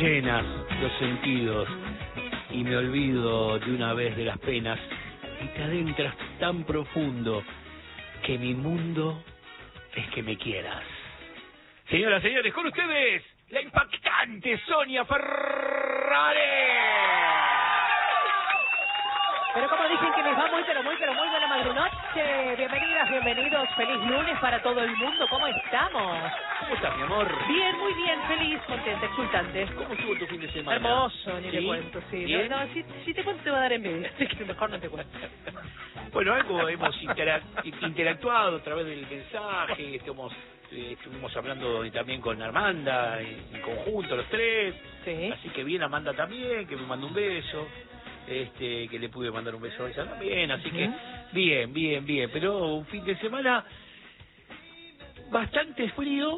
llenas los sentidos y me olvido de una vez de las penas y te adentras tan profundo que mi mundo es que me quieras. Señoras, señores, con ustedes, la impactante Sonia Ferrari. Pero como dicen que les va muy buena madrunoche. Bienvenidas, bienvenidos. Feliz lunes para todo el mundo. ¿Cómo estamos? ¿Cómo estás, mi amor? Bien, muy bien. Feliz, contenta, exultante. ¿Cómo estuvo tu fin de semana? Hermoso, ni ¿Sí? te cuento, sí. ¿Bien? No, si te cuento te va a dar envidia, así que mejor no te cuento. Bueno, algo hemos interactuado a través del mensaje, estuvimos hablando también con Armanda, en conjunto los tres, Sí. así que bien Amanda también, que me mandó un beso, que le pude mandar un beso a ella también, así que bien, pero un fin de semana bastante frío,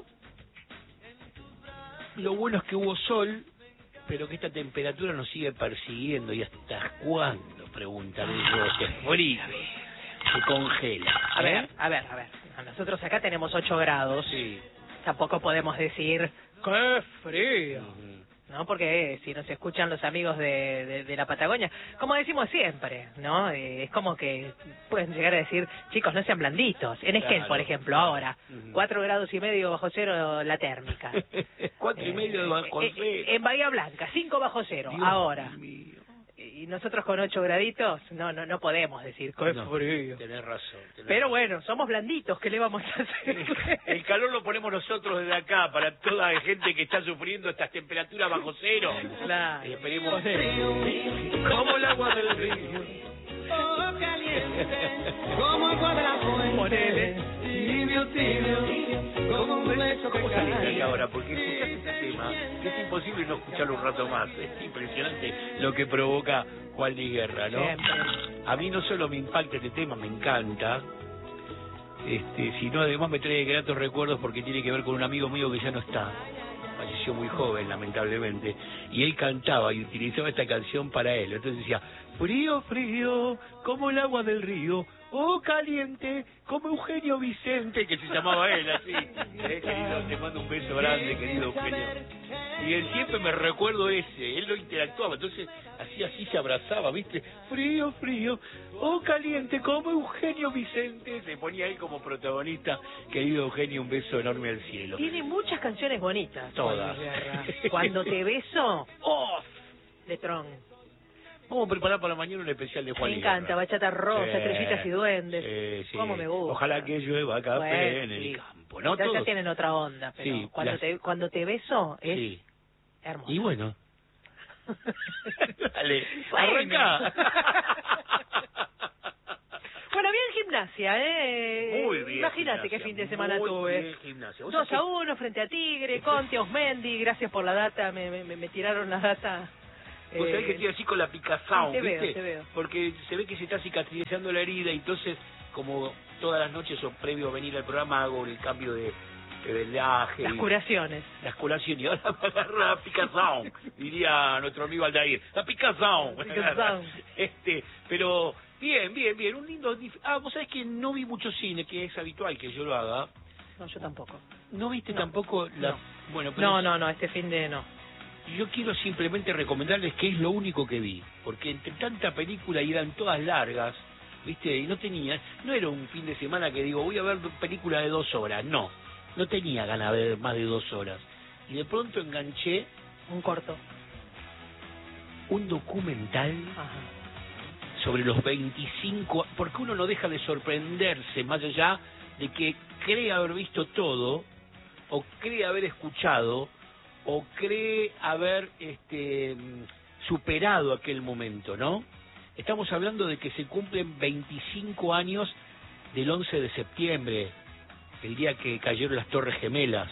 lo bueno es que hubo sol, pero que esta temperatura nos sigue persiguiendo, y hasta cuándo, preguntaré yo, se frío, se congela. A ver. Nosotros acá tenemos 8 grados. Sí. Tampoco podemos decir, ¡qué frío! Ujú. ¿No? Porque si nos escuchan los amigos de la Patagonia, como decimos siempre, ¿no? Es como que pueden llegar a decir, chicos, no sean blanditos. En Esquel, Claro. por ejemplo, ahora, Ujú. 4 grados y medio bajo cero la térmica. 4,5 bajo cero. En Bahía Blanca, 5 bajo cero, Dios ahora. mío. Y nosotros con 8 graditos, no podemos decir, ¡qué No, frío! tenés razón. Pero bueno, somos blanditos, ¿qué le vamos a hacer? El calor lo ponemos nosotros desde acá, para toda la gente que está sufriendo estas temperaturas bajo cero. Claro. Y esperemos como el agua del río. Oh, caliente, como agua de la fuente. Ponele. Tibio, como un beso que ¿Cómo saliste cae. de acá ahora? Porque escuchaste este tema, que es imposible no escucharlo un rato más. Es impresionante lo que provoca Juan Luis Guerra, ¿no? Siempre. A mí no solo me impacta este tema, me encanta, sino además me trae gratos recuerdos porque tiene que ver con un amigo mío que ya no está. Falleció muy joven, lamentablemente, y él cantaba y utilizaba esta canción para él. Entonces decía, frío, frío, como el agua del río, oh, caliente, como Eugenio Vicente, que se llamaba él, así. Querido, te mando un beso grande, querido Eugenio. Y él siempre me recuerdo ese, él lo interactuaba, entonces así se abrazaba, ¿viste? Frío, frío, oh, caliente, como Eugenio Vicente. Se ponía ahí como protagonista, querido Eugenio, un beso enorme al cielo. Tiene muchas canciones bonitas. Todas. Juan Luis Guerra. Cuando te beso, ¡Oh! de Tron. Vamos a preparar para mañana un especial de Juan Me Luis encanta, Guerra. bachata rosa, Sí, estrellitas y duendes. sí. Cómo me gusta. Ojalá que llueva café Bueno, en el sí. campo, ¿no? Ya Todos. tienen otra onda, pero Sí, cuando te beso es Sí. hermoso. Y bueno. Dale, Bueno. arranca. Bueno, bien gimnasia, Muy bien. Imagínate Gimnasia, qué fin de semana muy tuve. bien, Gimnasia. ¿Vos 2-1 frente a Tigre, Conte, Osmendi, gracias por la data, me tiraron la data. Vos sabés que estoy así con la picazón, sí, te ¿viste? veo, te veo. Porque se ve que se está cicatrizando la herida, y entonces, como todas las noches o previo a venir al programa, hago el cambio de vendaje. Las curaciones. Las curaciones, y ahora me agarra la picazón, diría nuestro amigo Aldair. La picazón. La picazón. Pero bien, un lindo... vos sabés que no vi mucho cine, que es habitual que yo lo haga. No, yo tampoco. ¿No viste No. tampoco la...? No. Bueno, pero No, este fin de no. yo quiero simplemente recomendarles que es lo único que vi, porque entre tanta película y eran todas largas, ¿viste? Y no era un fin de semana que digo, voy a ver película de 2 horas, no tenía ganas de ver más de 2 horas. Y de pronto enganché Un corto. un documental Ajá. sobre los 25, porque uno no deja de sorprenderse, más allá de que cree haber visto todo, o cree haber escuchado, o cree haber superado aquel momento, ¿no? Estamos hablando de que se cumplen 25 años del 11 de septiembre, el día que cayeron las Torres Gemelas.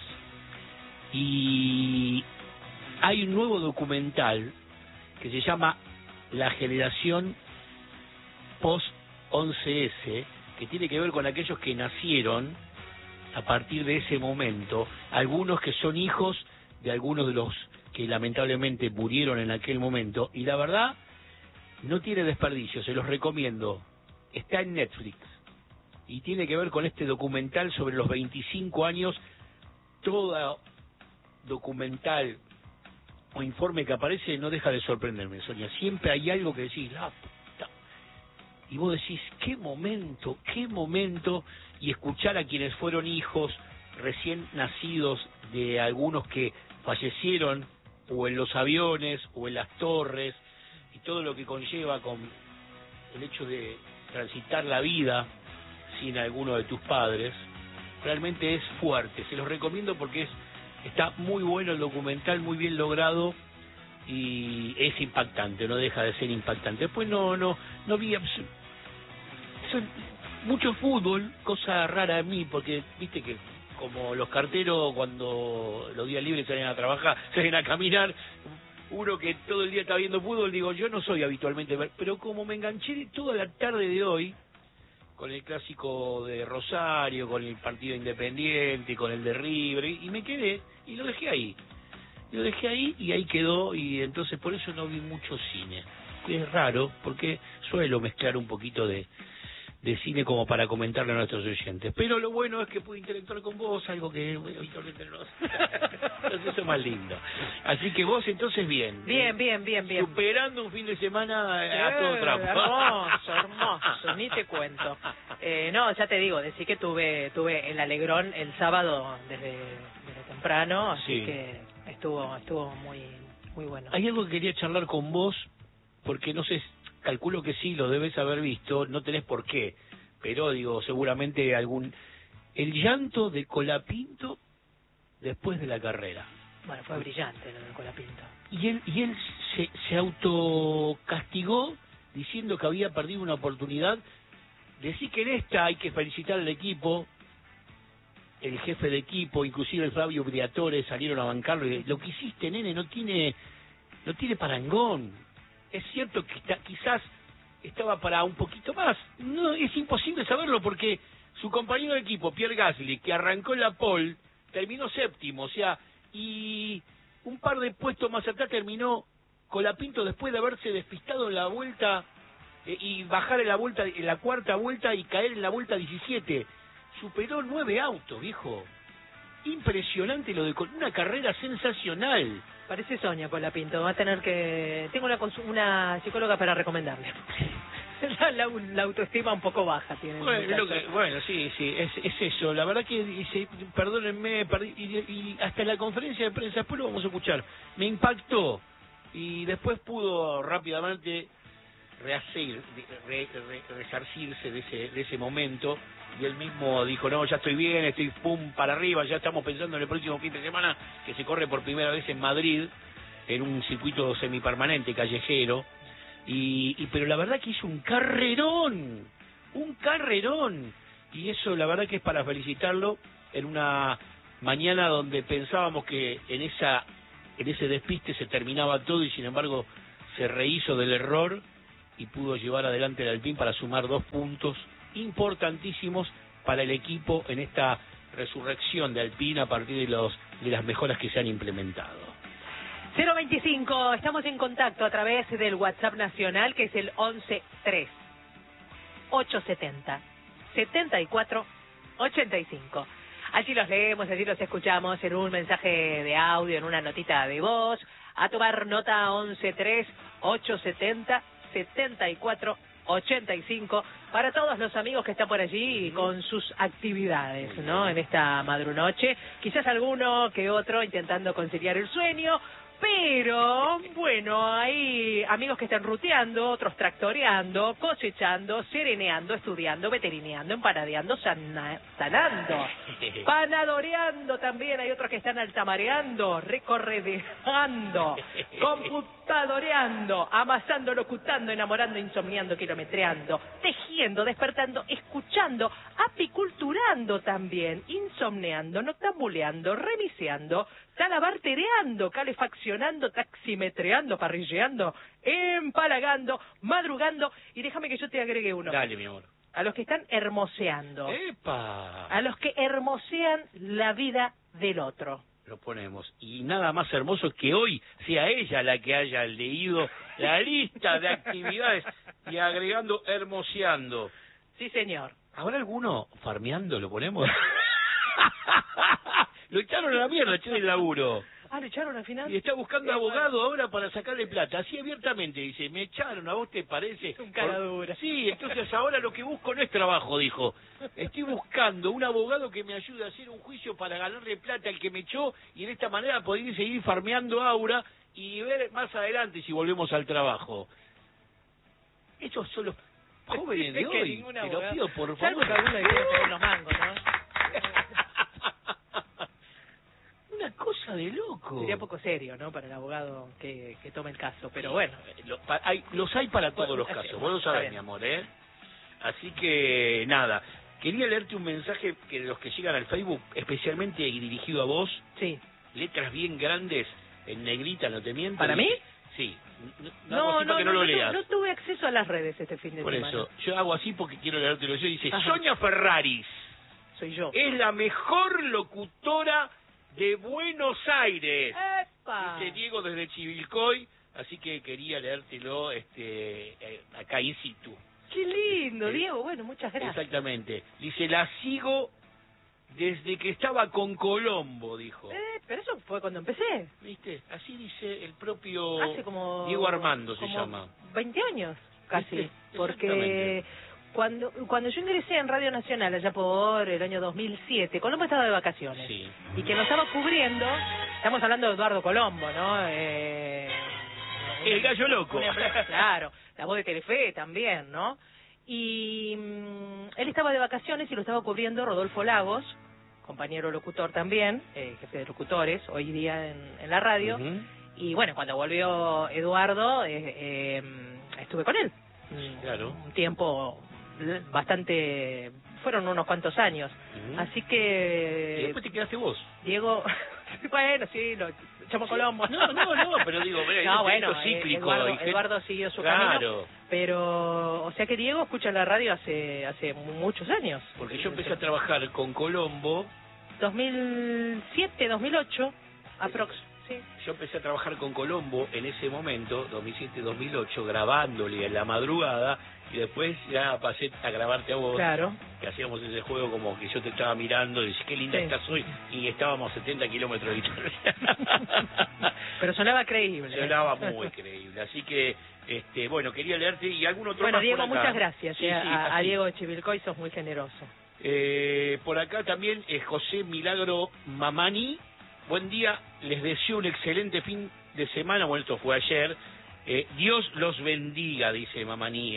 Y hay un nuevo documental que se llama La generación post-11S, que tiene que ver con aquellos que nacieron a partir de ese momento, algunos que son hijos de algunos de los que lamentablemente murieron en aquel momento, y la verdad no tiene desperdicio, se los recomiendo. Está en Netflix y tiene que ver con este documental sobre los 25 años, todo documental o informe que aparece no deja de sorprenderme, Sonia. Siempre hay algo que decís, la puta. Y vos decís, qué momento, y escuchar a quienes fueron hijos recién nacidos de algunos que fallecieron o en los aviones o en las torres, y todo lo que conlleva con el hecho de transitar la vida sin alguno de tus padres, realmente es fuerte. Se los recomiendo porque está muy bueno el documental, muy bien logrado, y es impactante, no deja de ser impactante. Después no vi mucho fútbol, cosa rara de mí, porque viste que como los carteros cuando los días libres salen a trabajar, salen a caminar, uno que todo el día está viendo fútbol, digo, yo no soy habitualmente, pero como me enganché toda la tarde de hoy con el clásico de Rosario, con el partido Independiente, con el de River, y me quedé y lo dejé ahí. Y ahí quedó, y entonces por eso no vi mucho cine. Es raro, porque suelo mezclar un poquito de cine como para comentarle a nuestros oyentes. Pero lo bueno es que pude interactuar con vos, algo que habitualmente no. Entonces eso es más lindo. Así que vos entonces bien. Bien. Superando un fin de semana a todo trapo. Hermoso, ni te cuento. No, ya te digo, decí que tuve el alegrón el sábado desde temprano, así Sí. que estuvo muy bueno. Hay algo que quería charlar con vos, porque no sé, calculo que sí, lo debes haber visto, no tenés por qué, pero digo, seguramente el llanto de Colapinto después de la carrera. Bueno, fue brillante lo de Colapinto. Y él se autocastigó diciendo que había perdido una oportunidad. Decir que en esta hay que felicitar al equipo, el jefe de equipo, inclusive el Flavio Briatore salieron a bancarlo, y lo que hiciste, nene, no tiene parangón. Es cierto que quizás estaba para un poquito más. No, es imposible saberlo porque su compañero de equipo, Pierre Gasly, que arrancó en la pole, terminó séptimo, o sea, y un par de puestos más atrás terminó Colapinto después de haberse despistado en la vuelta y bajar en la cuarta vuelta y caer en la vuelta 17. Superó 9 autos, viejo. Impresionante lo de una carrera sensacional. Parece Sonia Colapinto, va a tener que... Tengo una psicóloga para recomendarle. la autoestima un poco baja tiene. Bueno, sí, es eso. La verdad que, perdónenme, y hasta la conferencia de prensa, después lo vamos a escuchar, me impactó, y después pudo rápidamente resarcirse de ese momento, y él mismo dijo, no, ya estoy bien, estoy pum para arriba, ya estamos pensando en el próximo fin de semana, que se corre por primera vez en Madrid, en un circuito semipermanente, callejero, pero la verdad que hizo un carrerón, y eso la verdad que es para felicitarlo, en una mañana donde pensábamos que en ese despiste se terminaba todo, y sin embargo se rehizo del error y pudo llevar adelante el Alpine para sumar 2 puntos importantísimos para el equipo en esta resurrección de Alpine a partir de las mejoras que se han implementado. 025, estamos en contacto a través del WhatsApp nacional, que es el 113 870 74 85. Allí los leemos, allí los escuchamos en un mensaje de audio, en una notita de voz. A tomar nota, 113 870 74 85, para todos los amigos que están por allí con sus actividades, ¿no? En esta madrunoche, quizás alguno que otro intentando conciliar el sueño, pero bueno, hay amigos que están ruteando, otros tractoreando, cosechando, sereneando, estudiando, veterineando, empanadeando, sanando, panadoreando también. Hay otros que están altamareando, recorredejando, computadoreando, amasando, locutando, enamorando, insomniando, kilometreando, tejiendo, despertando, escuchando, apiculturando también, insomneando, noctambuleando, remiseando, talabartereando, calefaccionando, taximetreando, parrilleando, empalagando, madrugando, y déjame que yo te agregue uno. Dale, mi amor. A los que están hermoseando. ¡Epa! A los que hermosean la vida del otro. Lo ponemos. Y nada más hermoso que hoy sea ella la que haya leído la lista de actividades y agregando hermoseando. Sí, señor. ¿Habrá alguno farmeando? ¿Lo ponemos? Lo echaron a la mierda, eché el laburo. Ah, ¿lo echaron al final? Y está buscando abogado ahora para sacarle plata. Así abiertamente dice, me echaron, ¿a vos te parece? Es un cara dura. Sí, entonces ahora lo que busco no es trabajo, dijo. Estoy buscando un abogado que me ayude a hacer un juicio para ganarle plata al que me echó y de esta manera poder seguir farmeando aura y ver más adelante si volvemos al trabajo. Esos son los jóvenes de Es que hoy. ningún Te lo abogado- pido, por Salvo favor. que alguno le quiera pegar unos mangos, ¿no? Una cosa de loco. Sería poco serio, ¿no? Para el abogado que tome el caso, pero bueno. Los hay para todos los Bueno, casos, vos lo está sabés, bien. mi amor, ¿eh? Así que, nada. Quería leerte un mensaje que de los que llegan al Facebook, especialmente dirigido a vos, Sí. letras bien grandes, en negrita, no te miento. ¿Para mí? Sí. Hago así para que no lo leas. No tuve acceso a las redes este fin de Por semana. eso, yo hago así porque quiero leértelo yo. Dice, Ajá. Sonia Ferraris Soy yo. es la mejor locutora de Buenos Aires. ¡Epa! Dice Diego desde Chivilcoy, así que quería leértelo acá in situ. ¡Qué lindo, Diego! Bueno, muchas gracias. Exactamente. Dice, la sigo desde que estaba con Colombo, dijo. Pero eso fue cuando empecé. ¿Viste? Así dice el propio Hace como... Diego Armando se como llama. 20 años, casi. ¿Viste? Porque Exactamente. cuando yo ingresé en Radio Nacional, allá por el año 2007, Colombo estaba de vacaciones. Sí. Y que nos estaba cubriendo, estamos hablando de Eduardo Colombo, ¿no? El gallo loco. Claro, la voz de Telefe también, ¿no? Y él estaba de vacaciones y lo estaba cubriendo Rodolfo Lagos, compañero locutor también, jefe de locutores, hoy día en la radio. Ujú. Y bueno, cuando volvió Eduardo, estuve con él. Claro. Un tiempo bastante... Fueron unos cuantos años. Ujú. Así Y que... después te quedaste vos. Diego... bueno, sí, lo echamos Colombo. No, pero digo, mira, No, es bueno, cíclico. Eduardo, y que- Eduardo siguió su camino. Claro, Pero, o sea que Diego escucha la radio hace muchos años. porque yo empecé a trabajar con Colombo. 2007, 2008, aprox. Sí. Yo empecé a trabajar con Colombo en ese momento, 2007-2008, grabándole en la madrugada, y después ya pasé a grabarte a vos, Claro. que hacíamos ese juego como que yo te estaba mirando y decís, qué linda Sí. estás hoy, y estábamos 70 kilómetros de distancia. Pero sonaba creíble. Sonaba muy creíble, así que, bueno, quería leerte y algún otro Bueno, más Diego, por acá. muchas gracias. Sí, sí, a así. Diego de Chivilcoy sos muy generoso. Por acá también José Milagro Mamani. Buen día, les deseo un excelente fin de semana. Bueno, esto fue ayer. Dios los bendiga, dice Mamani.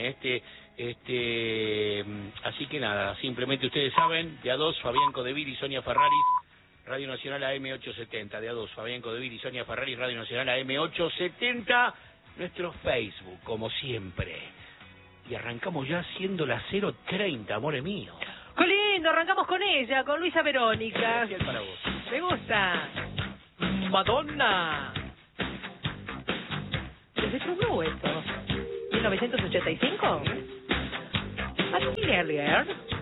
Así que nada, simplemente ustedes saben, de a dos, Fabián Codevil y Sonia Ferraris, Radio Nacional AM870. De a dos, Fabián Codevil y Sonia Ferraris, Radio Nacional AM870. Nuestro Facebook, como siempre. Y arrancamos ya siendo las 0:30, amores míos. ¡Qué lindo! Arrancamos con ella, con Luisa Verónica. Especial para vos. ¿Te gusta? Madonna. ¿Desde True Blue esto? ¿1985? ¿A Earlier?